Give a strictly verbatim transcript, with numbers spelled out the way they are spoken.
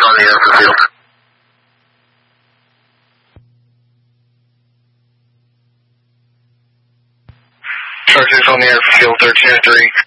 on the airfield. Shark six on the airfield, thirteen oh three.